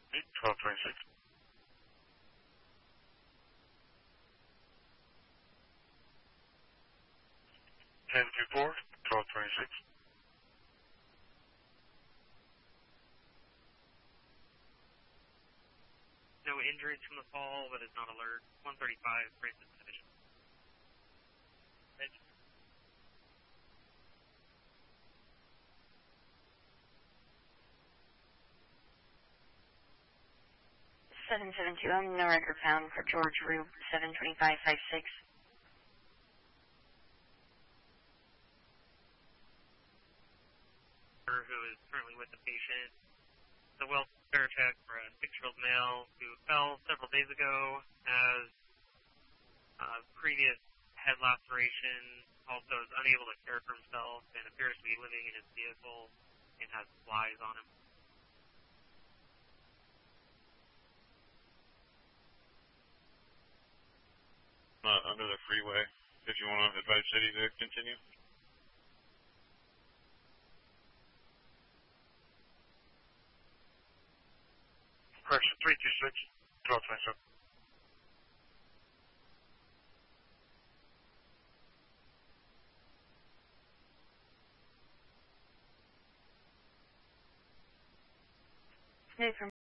1226. 1024, 1226. No injuries from the fall, but is not alert. 135, Francis Division. Thank you. 772, no record found for George Rube, 72556. Who is currently with the patient. The welfare check for a 6-year-old male who fell several days ago, has previous head laceration, also is unable to care for himself, and appears to be living in his vehicle and has flies on him. Not under the freeway. If you want to advise city to continue. Correction, 326, 1227. Smooth from